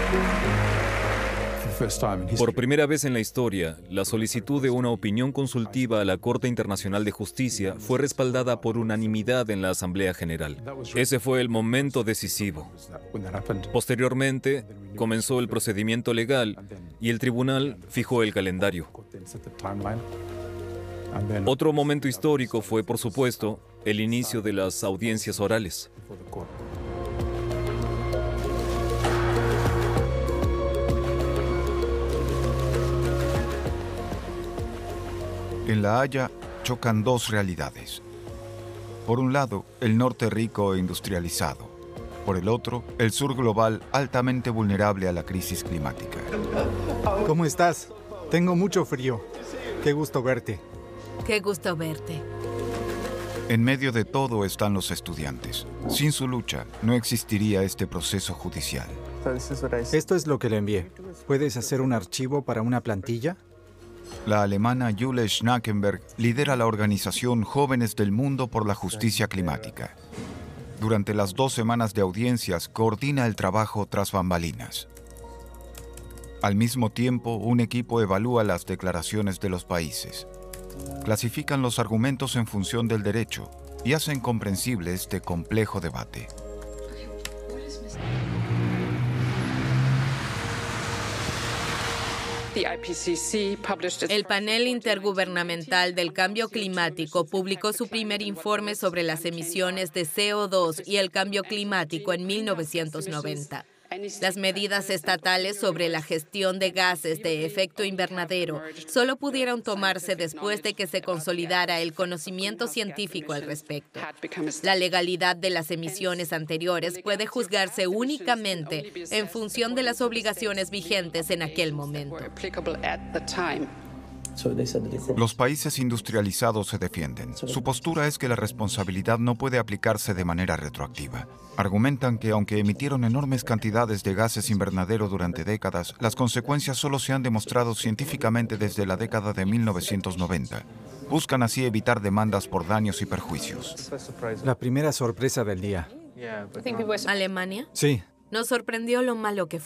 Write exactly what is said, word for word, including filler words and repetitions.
Por primera vez en la historia, la solicitud de una opinión consultiva a la Corte Internacional de Justicia fue respaldada por unanimidad en la Asamblea General. Ese fue el momento decisivo. Posteriormente, comenzó el procedimiento legal y el tribunal fijó el calendario. Otro momento histórico fue, por supuesto, el inicio de las audiencias orales. En La Haya chocan dos realidades. Por un lado, el norte rico e industrializado. Por el otro, el sur global altamente vulnerable a la crisis climática. ¿Cómo estás? Tengo mucho frío. Qué gusto verte. Qué gusto verte. En medio de todo están los estudiantes. Sin su lucha, no existiría este proceso judicial. Esto es lo que le envié. ¿Puedes hacer un archivo para una plantilla? La alemana Jule Schnackenberg lidera la organización Jóvenes del Mundo por la Justicia Climática. Durante las dos semanas de audiencias, coordina el trabajo tras bambalinas. Al mismo tiempo, un equipo evalúa las declaraciones de los países. Clasifican los argumentos en función del derecho y hacen comprensible este complejo debate. El panel intergubernamental del cambio climático publicó su primer informe sobre las emisiones de C O dos y el cambio climático en mil novecientos noventa. Las medidas estatales sobre la gestión de gases de efecto invernadero solo pudieron tomarse después de que se consolidara el conocimiento científico al respecto. La legalidad de las emisiones anteriores puede juzgarse únicamente en función de las obligaciones vigentes en aquel momento. Los países industrializados se defienden. Su postura es que la responsabilidad no puede aplicarse de manera retroactiva. Argumentan que aunque emitieron enormes cantidades de gases invernadero durante décadas, las consecuencias solo se han demostrado científicamente desde la década de mil novecientos noventa. Buscan así evitar demandas por daños y perjuicios. La primera sorpresa del día. ¿Alemania? Sí. Nos sorprendió lo malo que fue.